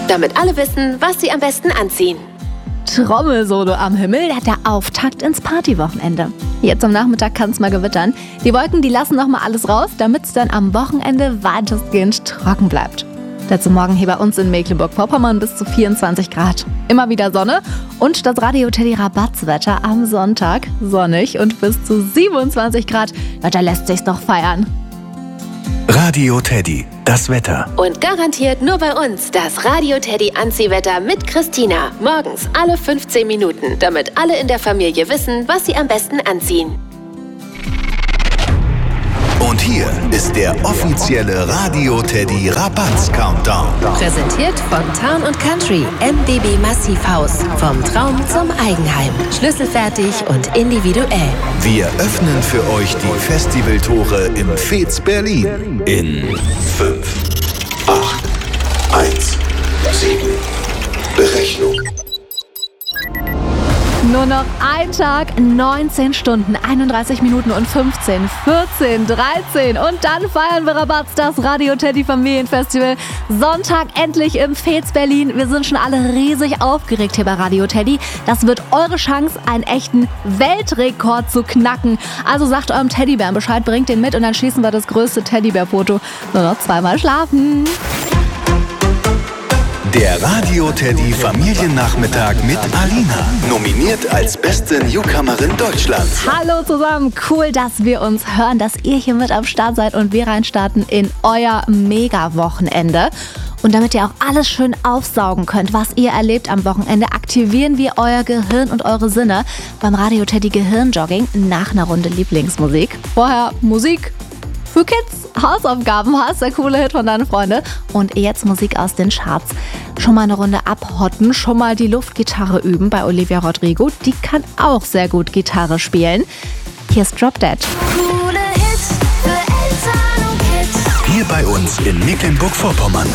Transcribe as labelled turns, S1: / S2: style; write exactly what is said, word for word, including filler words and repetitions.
S1: damit alle wissen, was sie am besten anziehen.
S2: Trommelsolo am Himmel, der Auftakt ins Partywochenende. Jetzt am Nachmittag kann es mal gewittern. Die Wolken, die lassen noch mal alles raus, damit es dann am Wochenende weitestgehend trocken bleibt. Dazu morgen hier bei uns in Mecklenburg-Vorpommern bis zu vierundzwanzig Grad. Immer wieder Sonne und das Radio Teddy Rabattswetter am Sonntag. Sonnig und bis zu siebenundzwanzig Grad. Ja, da lässt sich's doch feiern.
S3: Radio Teddy, das Wetter.
S1: Und garantiert nur bei uns das Radio Teddy Anziehwetter mit Christina. Morgens alle fünfzehn Minuten, damit alle in der Familie wissen, was sie am besten anziehen.
S3: Und hier ist der offizielle Radio Teddy Rabatz Countdown.
S1: Präsentiert von Town und Country, M B B Massivhaus. Vom Traum zum Eigenheim. Schlüsselfertig und individuell.
S3: Wir öffnen für euch die Festivaltore im Fez Berlin. In fünf, acht, eins, sieben. Berechnung.
S2: Nur noch ein Tag, neunzehn Stunden, einunddreißig Minuten und fünfzehn, vierzehn, dreizehn und dann feiern wir Rabatz, das Radio Teddy Familienfestival. Sonntag endlich im Fez Berlin. Wir sind schon alle riesig aufgeregt hier bei Radio Teddy. Das wird eure Chance, einen echten Weltrekord zu knacken. Also sagt eurem Teddybären Bescheid, bringt den mit und dann schießen wir das größte Teddybär-Foto. Nur noch zweimal schlafen.
S3: Der Radio Teddy Familiennachmittag mit Alina. Nominiert als beste Newcomerin Deutschlands.
S2: Hallo zusammen, cool, dass wir uns hören, dass ihr hier mit am Start seid und wir reinstarten in euer Mega-Wochenende. Und damit ihr auch alles schön aufsaugen könnt, was ihr erlebt am Wochenende, aktivieren wir euer Gehirn und eure Sinne beim Radio Teddy Gehirnjogging nach einer Runde Lieblingsmusik. Vorher Musik für Kids, Hausaufgaben hast, der coole Hit von deinen Freunden. Und jetzt Musik aus den Charts. Schon mal eine Runde abhotten, schon mal die Luftgitarre üben bei Olivia Rodrigo. Die kann auch sehr gut Gitarre spielen. Hier ist Drop Dead.
S4: Coole Hits für Eltern und Kids.
S3: Hier bei uns in Mecklenburg-Vorpommern.